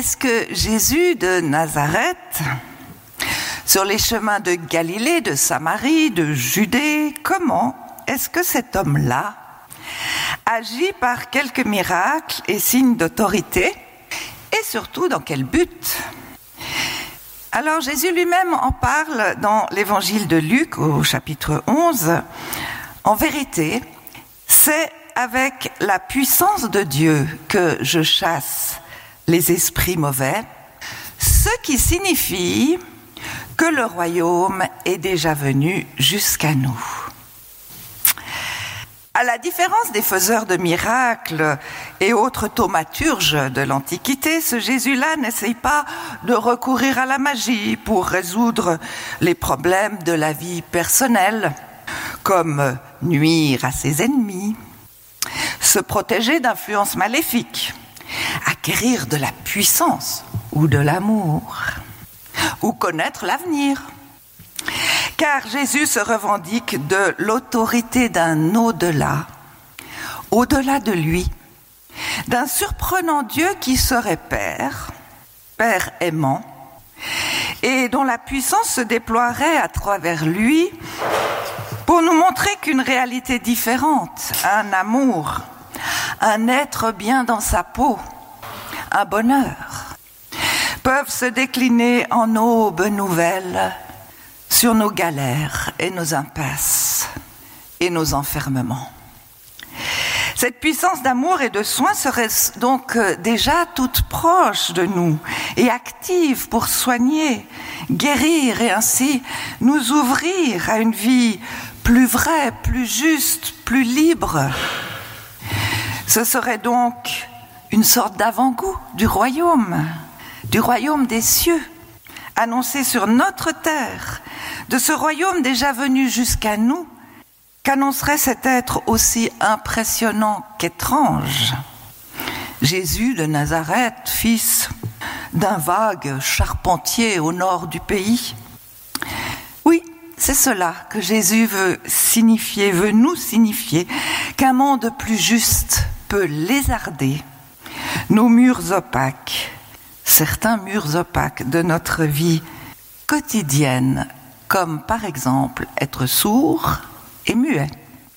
Est-ce que Jésus de Nazareth, sur les chemins de Galilée, de Samarie, de Judée, comment est-ce que cet homme-là agit par quelques miracles et signes d'autorité, et surtout dans quel but ? Alors Jésus lui-même en parle dans l'évangile de Luc au chapitre 11. En vérité, c'est avec la puissance de Dieu que je chasse les esprits mauvais, ce qui signifie que le royaume est déjà venu jusqu'à nous. À la différence des faiseurs de miracles et autres thaumaturges de l'Antiquité, ce Jésus-là n'essaye pas de recourir à la magie pour résoudre les problèmes de la vie personnelle, comme nuire à ses ennemis, se protéger d'influences maléfiques, acquérir de la puissance ou de l'amour, ou connaître l'avenir. Car Jésus se revendique de l'autorité d'un au-delà de lui, d'un surprenant Dieu qui serait Père aimant, et dont la puissance se déploierait à travers lui pour nous montrer qu'une réalité différente, un amour, un être bien dans sa peau, un bonheur, peuvent se décliner en aubes nouvelles sur nos galères et nos impasses et nos enfermements. Cette puissance d'amour et de soin serait donc déjà toute proche de nous et active pour soigner, guérir et ainsi nous ouvrir à une vie plus vraie, plus juste, plus libre. Ce serait donc une sorte d'avant-goût du royaume des cieux, annoncé sur notre terre, de ce royaume déjà venu jusqu'à nous, qu'annoncerait cet être aussi impressionnant qu'étrange. Jésus de Nazareth, fils d'un vague charpentier au nord du pays. Oui, c'est cela que Jésus veut nous signifier, qu'un monde plus juste peut lézarder nos murs opaques, certains murs opaques de notre vie quotidienne, comme par exemple être sourd et muet.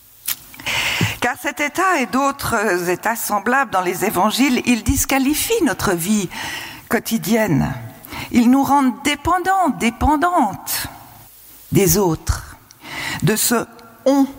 Car cet état et d'autres états semblables dans les évangiles, ils disqualifient notre vie quotidienne. Ils nous rendent dépendantes des autres, de ce on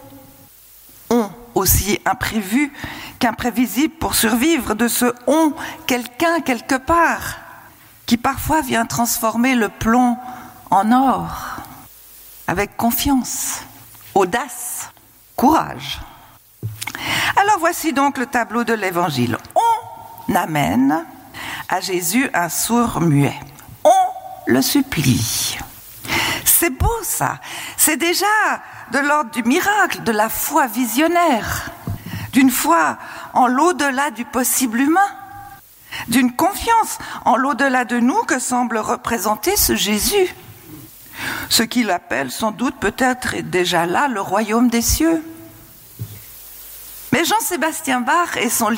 aussi imprévu qu'imprévisible pour survivre, de ce on quelqu'un quelque part, qui parfois vient transformer le plomb en or, avec confiance, audace, courage. Alors voici donc le tableau de l'évangile. On amène à Jésus un sourd muet. On le supplie. C'est beau ça. C'est déjà de l'ordre du miracle, de la foi visionnaire, d'une foi en l'au-delà du possible humain, d'une confiance en l'au-delà de nous que semble représenter ce Jésus. Ce qu'il appelle sans doute peut-être déjà là le royaume des cieux. Mais Jean-Sébastien Bach et son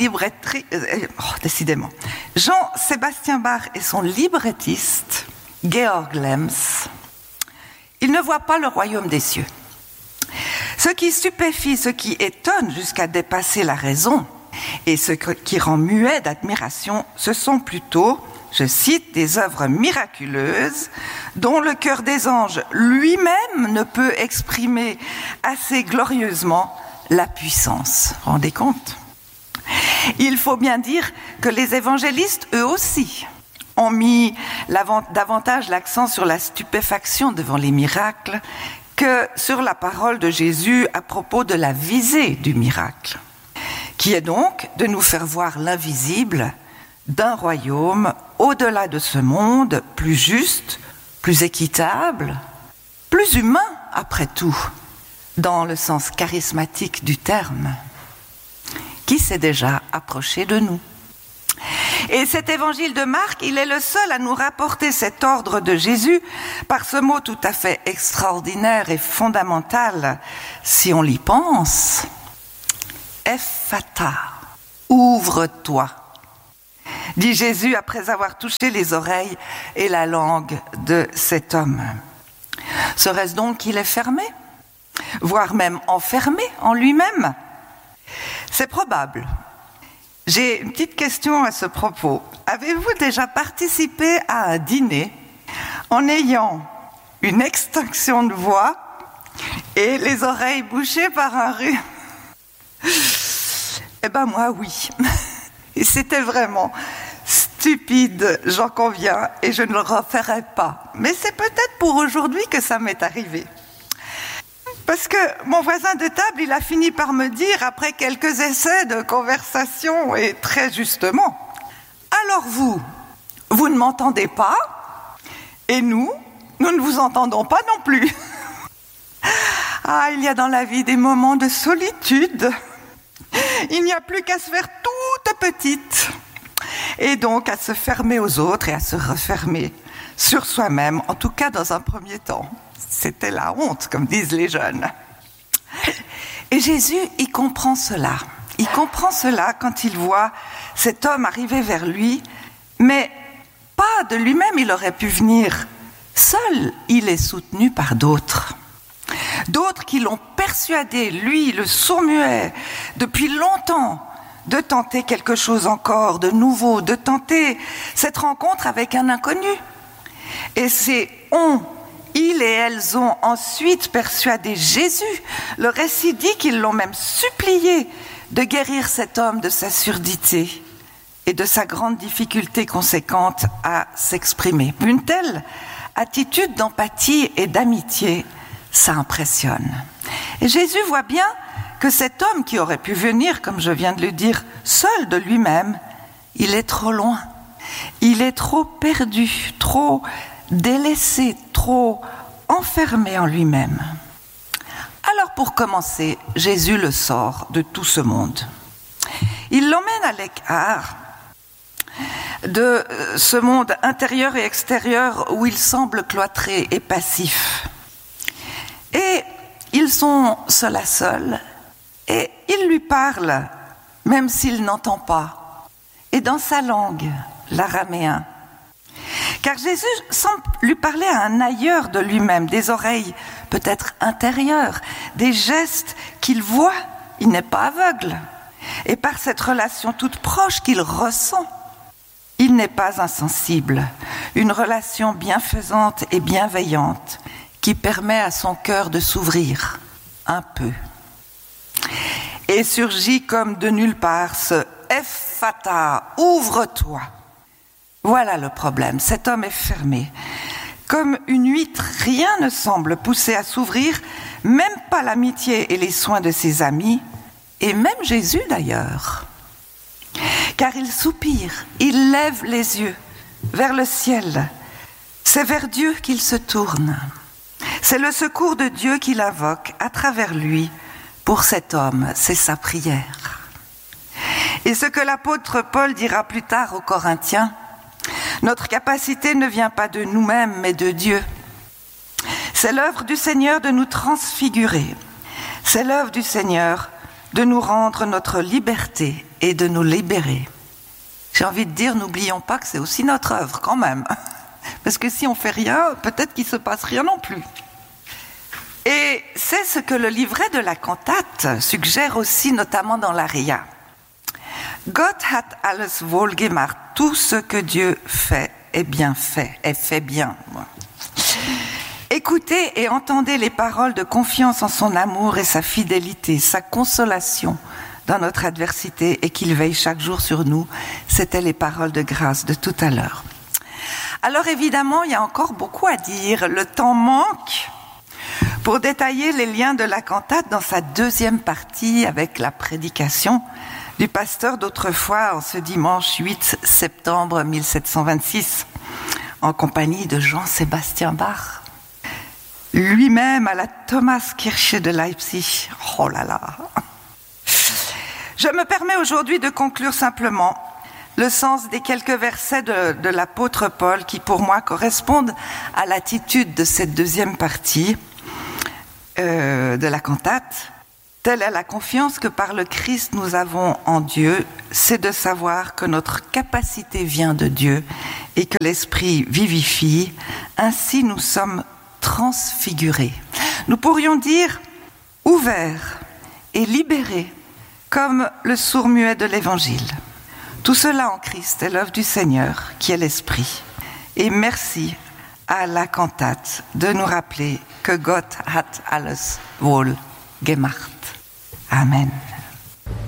librettiste, Georg Lems, il ne voit pas le royaume des cieux. Ce qui stupéfie, ce qui étonne jusqu'à dépasser la raison, et ce qui rend muet d'admiration, ce sont plutôt, je cite, des œuvres miraculeuses dont le cœur des anges lui-même ne peut exprimer assez glorieusement la puissance. Rendez compte ? Il faut bien dire que les évangélistes, eux aussi, ont mis davantage l'accent sur la stupéfaction devant les miracles que sur la parole de Jésus à propos de la visée du miracle, qui est donc de nous faire voir l'invisible d'un royaume au-delà de ce monde, plus juste, plus équitable, plus humain après tout, dans le sens charismatique du terme, qui s'est déjà approché de nous. Et cet évangile de Marc, il est le seul à nous rapporter cet ordre de Jésus par ce mot tout à fait extraordinaire et fondamental, si on l'y pense. Ephata, ouvre-toi. dit Jésus après avoir touché les oreilles et la langue de cet homme. Serait-ce donc qu'il est fermé, voire même enfermé en lui-même? C'est probable. J'ai une petite question à ce propos. Avez-vous déjà participé à un dîner en ayant une extinction de voix et les oreilles bouchées par un rhume? Eh ben moi, oui. Et c'était vraiment stupide, j'en conviens, et je ne le referai pas. Mais c'est peut-être pour aujourd'hui que ça m'est arrivé. Parce que mon voisin de table, il a fini par me dire, après quelques essais de conversation, et très justement, « Alors vous ne m'entendez pas, et nous ne vous entendons pas non plus. » Ah, il y a dans la vie des moments de solitude. Il n'y a plus qu'à se faire toute petite, et donc à se fermer aux autres et à se refermer sur soi-même, en tout cas dans un premier temps. C'était la honte, comme disent les jeunes. Et Jésus, il comprend cela. Il comprend cela quand il voit cet homme arriver vers lui, mais pas de lui-même, il aurait pu venir. Seul, il est soutenu par d'autres. D'autres qui l'ont persuadé, lui, le sourd-muet, depuis longtemps, de tenter quelque chose encore, de nouveau, de tenter cette rencontre avec un inconnu. Et c'est ils et elles ont ensuite persuadé Jésus. Le récit dit qu'ils l'ont même supplié de guérir cet homme de sa surdité et de sa grande difficulté conséquente à s'exprimer. Une telle attitude d'empathie et d'amitié, ça impressionne. Et Jésus voit bien que cet homme qui aurait pu venir, comme je viens de le dire, seul de lui-même, il est trop loin. Il est trop perdu, trop délaissé, trop enfermé en lui-même. Alors pour commencer, Jésus le sort de tout ce monde. Il l'emmène à l'écart de ce monde intérieur et extérieur où il semble cloîtré et passif. Et ils sont seul à seul, et il lui parle, même s'il n'entend pas, et dans sa langue, l'araméen. Car Jésus semble lui parler à un ailleurs de lui-même, des oreilles peut-être intérieures, des gestes qu'il voit, il n'est pas aveugle. Et par cette relation toute proche qu'il ressent, il n'est pas insensible. Une relation bienfaisante et bienveillante qui permet à son cœur de s'ouvrir un peu. Et surgit comme de nulle part ce « Ephphatha, ouvre-toi ». Voilà le problème, cet homme est fermé. Comme une huître, rien ne semble pousser à s'ouvrir, même pas l'amitié et les soins de ses amis, et même Jésus d'ailleurs. Car il soupire, il lève les yeux vers le ciel. C'est vers Dieu qu'il se tourne. C'est le secours de Dieu qu'il invoque à travers lui pour cet homme, c'est sa prière. Et ce que l'apôtre Paul dira plus tard aux Corinthiens, notre capacité ne vient pas de nous-mêmes, mais de Dieu. C'est l'œuvre du Seigneur de nous transfigurer. C'est l'œuvre du Seigneur de nous rendre notre liberté et de nous libérer. J'ai envie de dire, n'oublions pas que c'est aussi notre œuvre quand même. Parce que si on fait rien, peut-être qu'il ne se passe rien non plus. Et c'est ce que le livret de la cantate suggère aussi, notamment dans l'Aria. Gott hat alles wohl gemacht. Tout ce que Dieu fait est bien fait, est fait bien. Écoutez et entendez les paroles de confiance en son amour et sa fidélité, sa consolation dans notre adversité et qu'il veille chaque jour sur nous. C'était les paroles de grâce de tout à l'heure. Alors évidemment, il y a encore beaucoup à dire. Le temps manque pour détailler les liens de la cantate dans sa deuxième partie avec la prédication du pasteur d'autrefois en ce dimanche 8 septembre 1726 en compagnie de Jean-Sébastien Bach, lui-même à la Thomaskirche de Leipzig. Oh là là! Je me permets aujourd'hui de conclure simplement le sens des quelques versets de l'apôtre Paul qui pour moi correspondent à l'attitude de cette deuxième partie de la cantate. Telle est la confiance que par le Christ nous avons en Dieu, c'est de savoir que notre capacité vient de Dieu et que l'Esprit vivifie. Ainsi nous sommes transfigurés. Nous pourrions dire ouverts et libérés comme le sourd-muet de l'Évangile. Tout cela en Christ est l'œuvre du Seigneur qui est l'Esprit. Et merci à la cantate de nous rappeler que Gott hat alles wohl gemacht. Amen.